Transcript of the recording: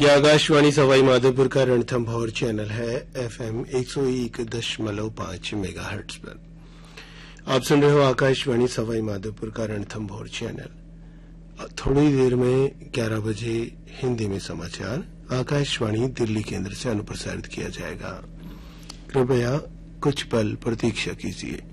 यह आकाशवाणी सवाई माधोपुर का रणथंभौर चैनल है FM 101.5 मेगाहर्ट्ज पर। आप सुन रहे हो आकाशवाणी सवाई माधोपुर का रणथंभौर चैनल। थोड़ी देर में 11 बजे हिंदी में समाचार आकाशवाणी दिल्ली केंद्र से अनुप्रसारित किया जाएगा। कृपया कुछ पल प्रतीक्षा कीजिए।